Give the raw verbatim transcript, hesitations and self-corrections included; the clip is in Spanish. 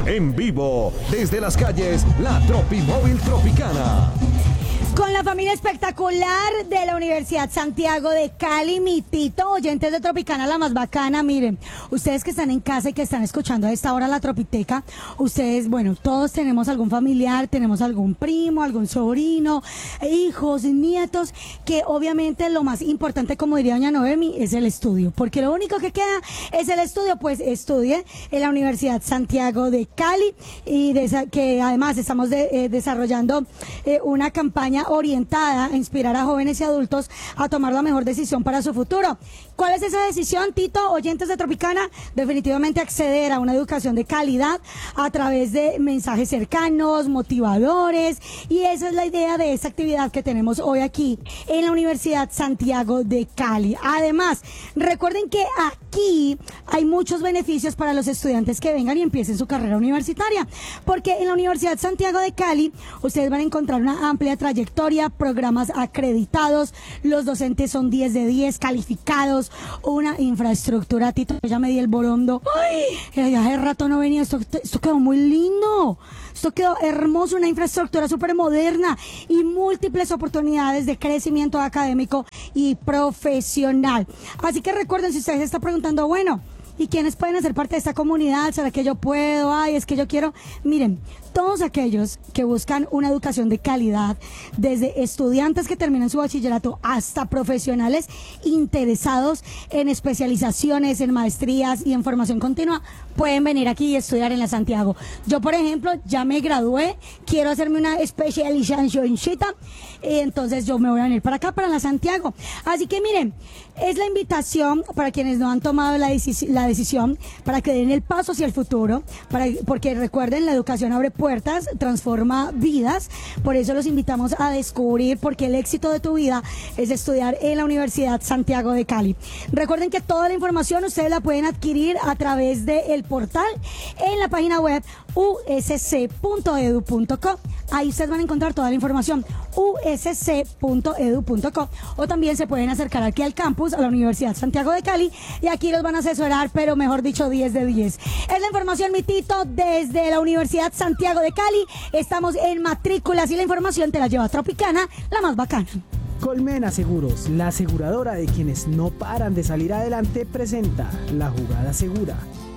en vivo desde las calles La Tropimóvil Tropicana. Con la familia espectacular de la Universidad Santiago de Cali, mi Tito, oyentes de Tropicana, la más bacana. Miren, ustedes que están en casa y que están escuchando a esta hora la Tropiteca, ustedes, bueno, todos tenemos algún familiar, tenemos algún primo, algún sobrino, hijos, nietos, que obviamente lo más importante, como diría doña Noemi, es el estudio, porque lo único que queda es el estudio. Pues estudie en la Universidad Santiago de Cali, y de esa, que además estamos de, eh, desarrollando eh, una campaña orientada a inspirar a jóvenes y adultos a tomar la mejor decisión para su futuro. ¿Cuál es esa decisión, Tito, oyentes de Tropicana? Definitivamente acceder a una educación de calidad a través de mensajes cercanos, motivadores, y esa es la idea de esta actividad que tenemos hoy aquí en la Universidad Santiago de Cali. Además, recuerden que aquí hay muchos beneficios para los estudiantes que vengan y empiecen su carrera universitaria, porque en la Universidad Santiago de Cali ustedes van a encontrar una amplia trayectoria, programas acreditados, los docentes son diez de diez calificados, una infraestructura. Tito, ya me di el borondo. ¡Ay! Hace rato no venía, esto, esto quedó muy lindo. Esto quedó hermoso, una infraestructura súper moderna y múltiples oportunidades de crecimiento académico y profesional. Así que recuerden, si ustedes se están preguntando, bueno, ¿y quiénes pueden hacer parte de esta comunidad? ¿Será que yo puedo? Ay, es que yo quiero. Miren, todos aquellos que buscan una educación de calidad, desde estudiantes que terminan su bachillerato hasta profesionales interesados en especializaciones, en maestrías y en formación continua, pueden venir aquí y estudiar en la Santiago. Yo, por ejemplo, ya me gradué, quiero hacerme una especialización, entonces yo me voy a venir para acá, para la Santiago. Así que miren, es la invitación para quienes no han tomado la, decis la decisión, para que den el paso hacia el futuro, para, porque recuerden, la educación abre puertas, transforma vidas. Por eso los invitamos a descubrir por qué el éxito de tu vida es estudiar en la Universidad Santiago de Cali. Recuerden que toda la información ustedes la pueden adquirir a través del portal en la página web u s c punto e d u punto co. Ahí ustedes van a encontrar toda la información, u s c punto e d u punto co, o también se pueden acercar aquí al campus, a la Universidad Santiago de Cali, y aquí los van a asesorar, pero mejor dicho, diez de diez. Es la información, mi Tito, desde la Universidad Santiago de Cali. Estamos en matrículas y la información te la lleva Tropicana, la más bacana. Colmena Seguros, la aseguradora de quienes no paran de salir adelante, presenta La Jugada Segura.